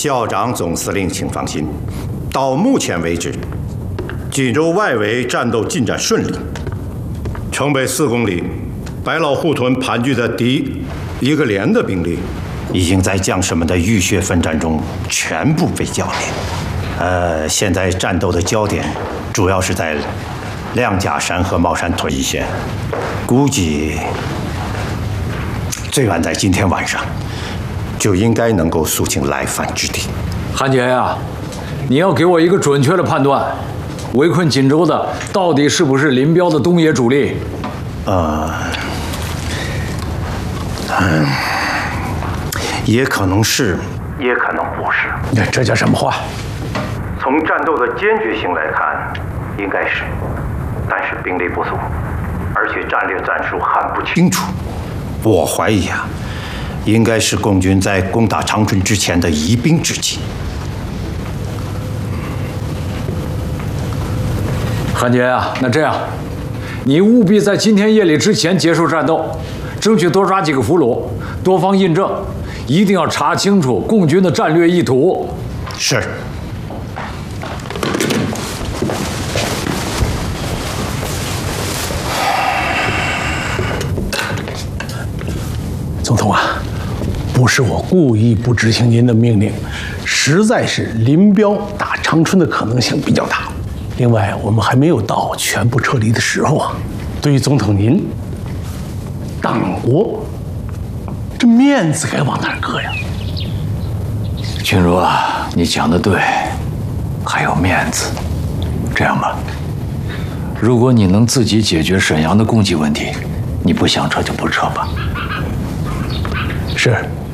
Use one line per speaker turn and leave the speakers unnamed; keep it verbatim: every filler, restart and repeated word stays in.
校长、总司令，请放心，到目前为止，锦州外围战斗进展顺利。城北四公里，白老护屯盘踞的敌一个连的兵力，已经在将士们的浴血奋战中全部被剿灭。呃，现在战斗的焦点主要是在亮甲山和帽山屯一线，估计最晚在今天晚上就应该能够肃清来犯之敌。
韩杰呀，你要给我一个准确的判断，围困锦州的到底是不是林彪的东野主力？
呃，嗯，也可能是，也可能不是。
那这叫什么话？
从战斗的坚决性来看，应该是，但是兵力不足，而且战略战术还不清楚。我怀疑啊，应该是共军在攻打长春之前的疑兵之计。
韩杰啊，那这样，你务必在今天夜里之前结束战斗，争取多抓几个俘虏，多方印证，一定要查清楚共军的战略意图。
是。
总统啊，不是我故意不执行您的命令，实在是林彪打长春的可能性比较大。另外，我们还没有到全部撤离的时候啊。对于总统您，党国这面子该往哪儿搁呀？
君如啊，你讲的对，还有面子。这样吧，如果你能自己解决沈阳的供给问题，你不想撤就不撤吧。
是。